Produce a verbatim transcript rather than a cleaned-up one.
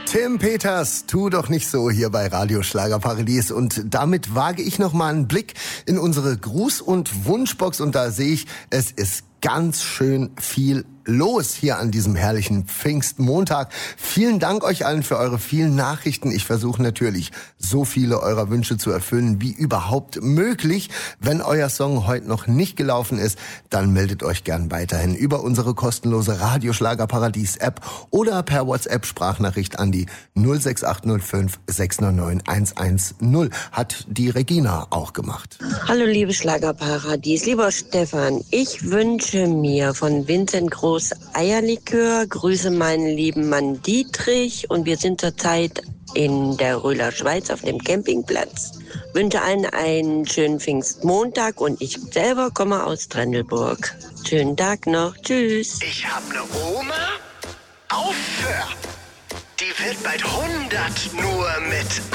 Tim Peters, tu doch nicht so hier bei Radio Schlagerparadies. Und damit wage ich noch mal einen Blick in unsere Gruß- und Wunschbox. Und da sehe ich, es ist ganz schön viel los hier an diesem herrlichen Pfingstmontag. Vielen Dank euch allen für eure vielen Nachrichten. Ich versuche natürlich, so viele eurer Wünsche zu erfüllen, wie überhaupt möglich. Wenn euer Song heute noch nicht gelaufen ist, dann meldet euch gern weiterhin über unsere kostenlose Radio Schlagerparadies App oder per WhatsApp-Sprachnachricht an die null sechs acht null fünf sechs neun neun eins eins null. Hat die Regina auch gemacht. Hallo liebe Schlagerparadies, lieber Stefan, ich wünsche mir von Vincent Groß Eierlikör, grüße meinen lieben Mann Dietrich und wir sind zurzeit in der Röhler Schweiz auf dem Campingplatz. Wünsche allen einen schönen Pfingstmontag und ich selber komme aus Trendelburg. Schönen Tag noch, tschüss. Ich hab ne Oma, aufhör! Die wird bald hundert nur mit